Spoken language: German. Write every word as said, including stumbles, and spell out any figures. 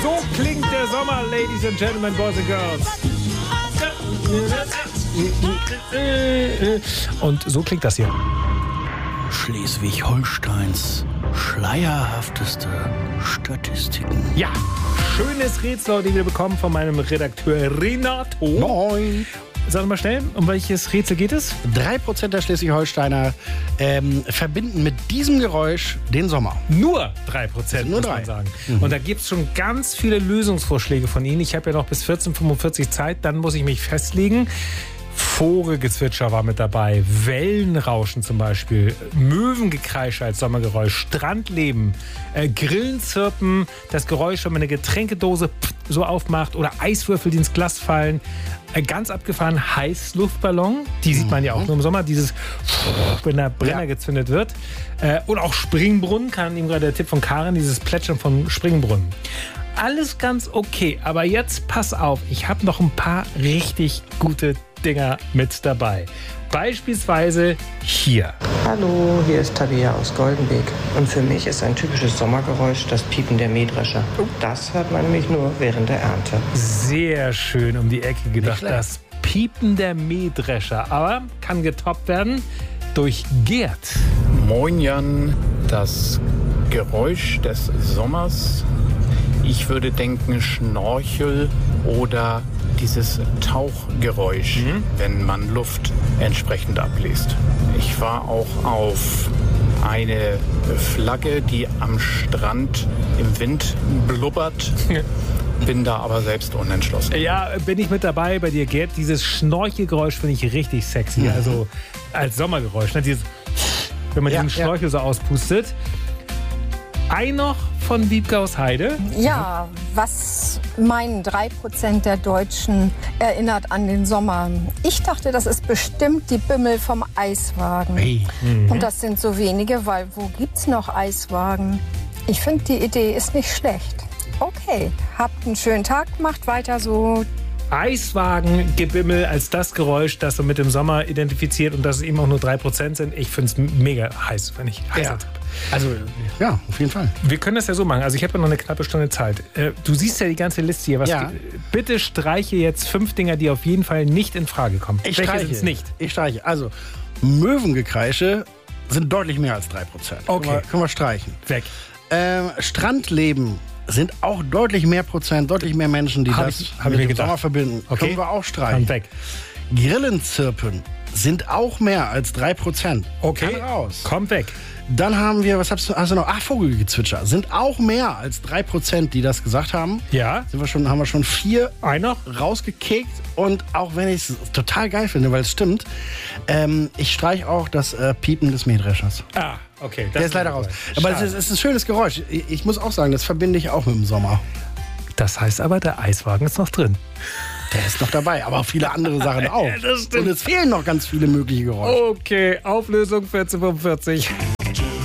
So klingt der Sommer, Ladies and Gentlemen, Boys and Girls. Und so klingt das hier. Schleswig-Holsteins schleierhafteste Statistiken. Ja, schönes Rätsel, heute wieder bekommen von meinem Redakteur Renato. Moin. Sag mal schnell, um welches Rätsel geht es? Drei Prozent der Schleswig-Holsteiner ähm, verbinden mit diesem Geräusch den Sommer. Nur drei Prozent, Nur muss drei. man sagen. Mhm. Und da gibt es schon ganz viele Lösungsvorschläge von Ihnen. Ich habe ja noch bis vierzehn Uhr fünfundvierzig Zeit, dann muss ich mich festlegen. Vogelgezwitscher war mit dabei, Wellenrauschen zum Beispiel, Möwengekreische als Sommergeräusch, Strandleben, äh, Grillenzirpen, das Geräusch, wenn man eine Getränkedose so aufmacht oder Eiswürfel, die ins Glas fallen. Äh, ganz abgefahren, Heißluftballon, die sieht man ja auch nur im Sommer, dieses, wenn der Brenner ja. gezündet wird. Äh, und auch Springbrunnen, kam eben gerade der Tipp von Karin, dieses Plätschern von Springbrunnen. Alles ganz okay, aber jetzt pass auf, ich habe noch ein paar richtig gute Dinger mit dabei. Beispielsweise hier. Hallo, hier ist Tabea aus Goldenbeek. Und für mich ist ein typisches Sommergeräusch das Piepen der Mähdrescher. Das hört man nämlich nur während der Ernte. Sehr schön um die Ecke gedacht, das Piepen der Mähdrescher. Aber kann getoppt werden durch Gerd. Moin Jan, das Geräusch des Sommers. Ich würde denken Schnorchel oder dieses Tauchgeräusch, mhm. wenn man Luft entsprechend ablässt. Ich war auch auf eine Flagge, die am Strand im Wind blubbert. Bin da aber selbst unentschlossen. Ja, bin ich mit dabei bei dir, Gerd. Dieses Schnorchelgeräusch finde ich richtig sexy. Mhm. Also als Sommergeräusch. Ne? Dieses, wenn man ja, diesen Schnorchel ja. so auspustet. Ein noch von Wiebke aus Heide. Ja, was meinen drei Prozent der Deutschen erinnert an den Sommer? Ich dachte, das ist bestimmt die Bimmel vom Eiswagen. Hey. Mhm. Und das sind so wenige, weil wo gibt's noch Eiswagen? Ich finde, die Idee ist nicht schlecht. Okay, habt einen schönen Tag, macht weiter so. Eiswagengebimmel als das Geräusch, das so mit dem Sommer identifiziert und dass es eben auch nur drei Prozent sind. Ich finde es mega heiß, wenn ich heißer Ja. Tipp. Also, ja, auf jeden Fall. Wir können das ja so machen. Also ich habe ja noch eine knappe Stunde Zeit. Äh, Du siehst ja die ganze Liste hier. Was Ja. ge- Bitte streiche jetzt fünf Dinger, die auf jeden Fall nicht in Frage kommen. Ich Welche streiche. sind's nicht? Ich streiche. Also, Möwengekreische sind deutlich mehr als drei Prozent. Okay. Können wir, können wir streichen. Weg. Ähm, Strandleben sind auch deutlich mehr Prozent, deutlich mehr Menschen, die Hab das ich- hab ich mit mir dem gedacht. Sommer verbinden. Okay. Können wir auch Komm streichen. weg. Grillenzirpen sind auch mehr als drei Prozent. Okay. Kann raus. Komm weg. Dann haben wir, was hast du, hast du noch? Ach, Vogelgezwitscher. Sind auch mehr als drei Prozent, die das gesagt haben. Ja. Sind wir schon, haben wir schon vier Ein noch? rausgekickt. Und auch wenn ich es total geil finde, weil es stimmt, ähm, ich streiche auch das äh, Piepen des Mähdreschers. Ah, okay. Der ist leider raus. Aber es ist, es ist ein schönes Geräusch. Ich, ich muss auch sagen, das verbinde ich auch mit dem Sommer. Das heißt aber, der Eiswagen ist noch drin. Der ist noch dabei, aber viele andere Sachen auch. Ja, das stimmt. Und es fehlen noch ganz viele mögliche Geräusche. Okay, Auflösung vierzehn Uhr fünfundvierzig.